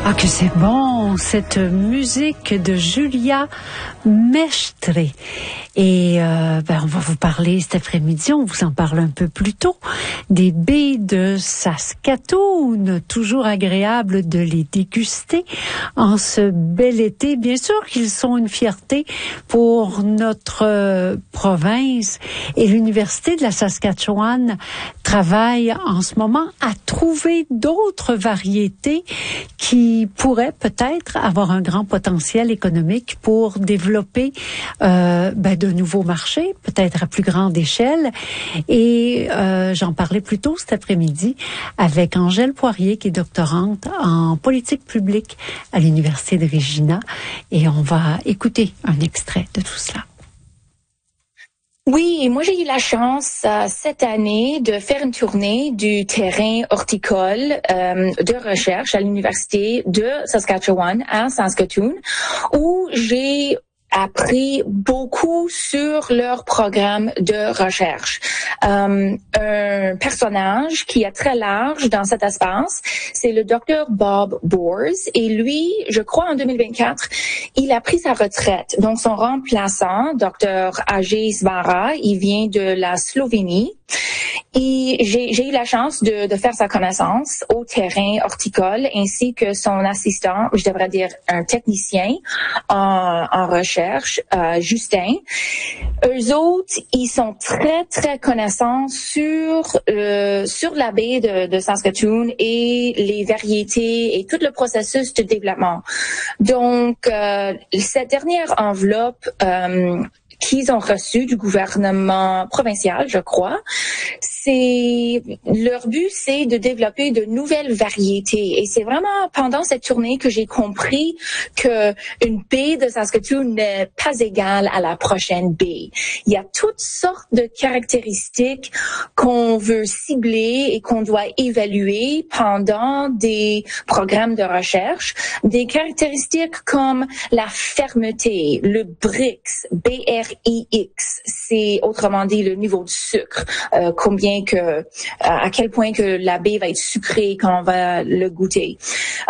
Ah, que c'est bon, cette musique de Julia Mestre. Et on va vous parler cet après-midi, on vous en parle un peu plus tôt, des baies de Saskatoon. Toujours agréable de les déguster en ce bel été. Bien sûr qu'ils sont une fierté pour notre province. Et l'Université de la Saskatchewan travaille en ce moment à trouver d'autres variétés qui pourraient peut-être avoir un grand potentiel économique pour développer de nouveaux marchés, peut-être à plus grande échelle. Et j'en parlais plus tôt cet après-midi avec Angèle Poirier, qui est doctorante en politique publique à l'Université de Regina. Et on va écouter un extrait de tout cela. Oui, moi j'ai eu la chance cette année de faire une tournée du terrain horticole de recherche à l'Université de Saskatchewan à Saskatoon, où j'ai appris beaucoup sur leur programme de recherche. Un personnage qui est très large dans cet espace, c'est le docteur Bob Bors. Et lui, je crois en 2024, il a pris sa retraite. Donc son remplaçant, docteur Ajay Svara, il vient de la Slovénie. Et j'ai eu la chance de faire sa connaissance au terrain horticole, ainsi que son assistant, je devrais dire un technicien en recherche, Justin. Eux autres, ils sont très, très connaissants sur la baie de Saskatoon et les variétés et tout le processus de développement. Donc, cette dernière enveloppe qu'ils ont reçu du gouvernement provincial, je crois. Leur but, c'est de développer de nouvelles variétés. Et c'est vraiment pendant cette tournée que j'ai compris que une baie de Saskatoon n'est pas égale à la prochaine baie. Il y a toutes sortes de caractéristiques qu'on veut cibler et qu'on doit évaluer pendant des programmes de recherche. Des caractéristiques comme la fermeté, le BRIX, BRIX, c'est autrement dit le niveau de sucre, à quel point que la baie va être sucrée quand on va le goûter.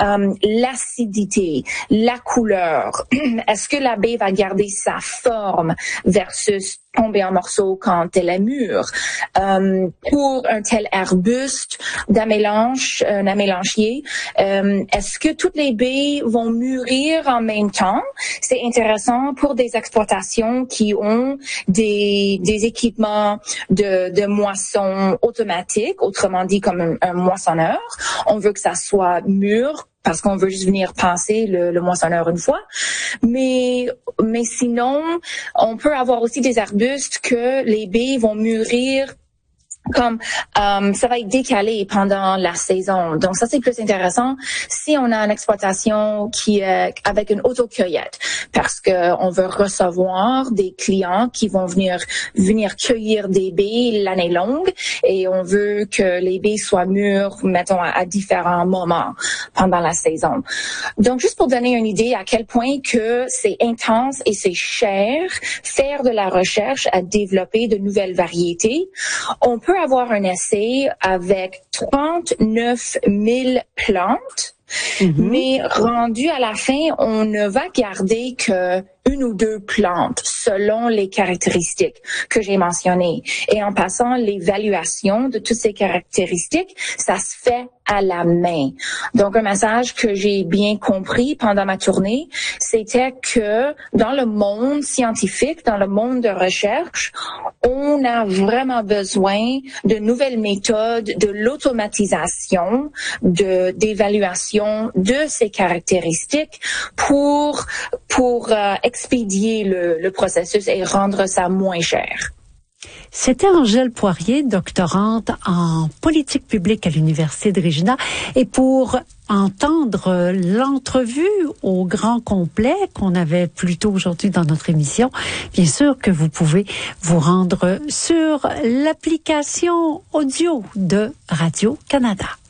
L'acidité, la couleur, est-ce que la baie va garder sa forme versus tomber en morceaux quand elle est mûre. Pour un tel arbuste un amélanchier, est-ce que toutes les baies vont mûrir en même temps? C'est intéressant pour des exploitations qui ont des équipements de moisson automatique, autrement dit comme un moissonneur. On veut que ça soit mûr parce qu'on veut juste venir passer le moissonneur une fois. Mais sinon, on peut avoir aussi des arbustes que les baies vont mûrir comme ça va être décalé pendant la saison. Donc ça, c'est plus intéressant si on a une exploitation qui est avec une autocueillette, parce que on veut recevoir des clients qui vont venir cueillir des baies l'année longue, et on veut que les baies soient mûres, mettons, à différents moments pendant la saison. Donc juste pour donner une idée à quel point que c'est intense et c'est cher faire de la recherche à développer de nouvelles variétés, on peut avoir un essai avec 39 000 plantes, mais rendu à la fin, on ne va garder que une ou deux plantes selon les caractéristiques que j'ai mentionnées. Et en passant l'évaluation de toutes ces caractéristiques, ça se fait à la main. Donc, un message que j'ai bien compris pendant ma tournée, c'était que dans le monde scientifique, dans le monde de recherche, on a vraiment besoin de nouvelles méthodes, de l'automatisation, d'évaluation de ces caractéristiques pour expédier le processus et rendre ça moins cher. C'était Angèle Poirier, doctorante en politique publique à l'Université de Regina. Et pour entendre l'entrevue au grand complet qu'on avait plus tôt aujourd'hui dans notre émission, bien sûr que vous pouvez vous rendre sur l'application audio de Radio-Canada.